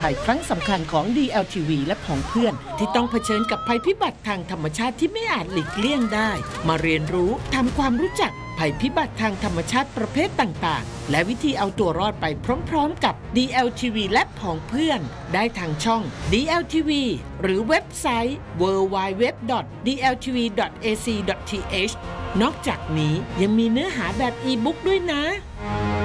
ภัยครั้งสำคัญของ DLTV และผองเพื่อนที่ต้องเผชิญกับภัยพิบัติทางธรรมชาติที่ไม่อาจหลีกเลี่ยงได้มาเรียนรู้ทำความรู้จักภัยพิบัติทางธรรมชาติประเภทต่างๆและวิธีเอาตัวรอดไปพร้อมๆกับ DLTV และผองเพื่อนได้ทางช่อง DLTV หรือเว็บไซต์ www.dltv.ac.th นอกจากนี้ยังมีเนื้อหาแบบอีบุ๊กด้วยนะ